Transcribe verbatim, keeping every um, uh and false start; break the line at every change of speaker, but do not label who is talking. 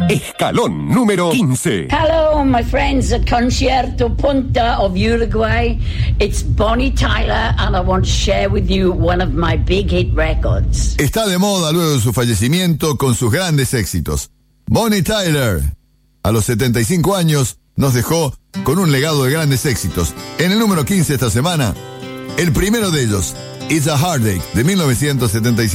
Escalón número quince.
Hello, my friends at Concierto Punta of Uruguay. It's Bonnie Tyler, and I want to share with you one of my big hit records.
Está de moda luego de su fallecimiento con sus grandes éxitos. Bonnie Tyler, a los setenta y cinco años, nos dejó con un legado de grandes éxitos. En el número quince esta semana, el primero de ellos, It's a Heartache, de mil novecientos setenta y siete.